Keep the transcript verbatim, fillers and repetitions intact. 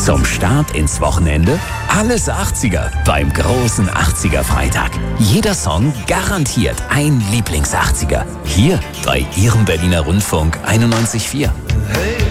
Zum Start ins Wochenende alles achtziger beim großen achtziger-Freitag. Jeder Song garantiert ein Lieblings-achtziger. Hier bei Ihrem Berliner Rundfunk einundneunzig Komma vier. Hey.